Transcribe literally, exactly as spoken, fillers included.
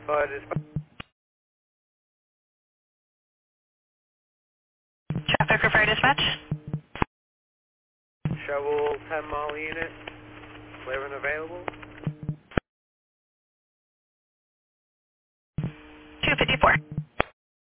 Uh, dispatch. Traffic repair dispatch. Shovel ten mile unit. Clear and available.